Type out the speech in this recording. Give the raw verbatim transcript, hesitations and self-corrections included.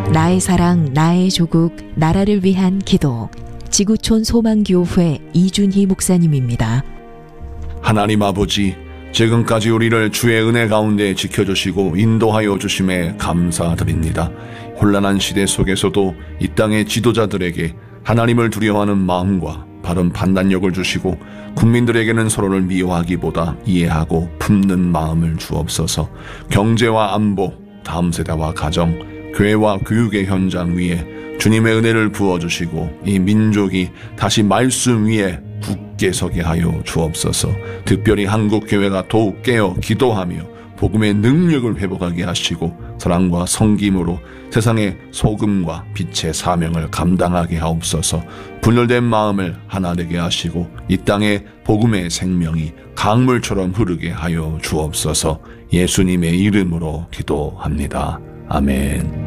나의 사랑, 나의 조국, 나라를 위한 기도. 지구촌 소망교회 이준희 목사님입니다. 하나님 아버지, 지금까지 우리를 주의 은혜 가운데 지켜주시고 인도하여 주심에 감사드립니다. 혼란한 시대 속에서도 이 땅의 지도자들에게 하나님을 두려워하는 마음과 바른 판단력을 주시고 국민들에게는 서로를 미워하기보다 이해하고 품는 마음을 주옵소서. 경제와 안보, 다음 세대와 가정, 교회와 교육의 현장 위에 주님의 은혜를 부어주시고 이 민족이 다시 말씀 위에 굳게 서게 하여 주옵소서. 특별히 한국교회가 더욱 깨어 기도하며 복음의 능력을 회복하게 하시고 사랑과 섬김으로 세상의 소금과 빛의 사명을 감당하게 하옵소서. 분열된 마음을 하나 되게 하시고 이 땅에 복음의 생명이 강물처럼 흐르게 하여 주옵소서. 예수님의 이름으로 기도합니다. 아멘.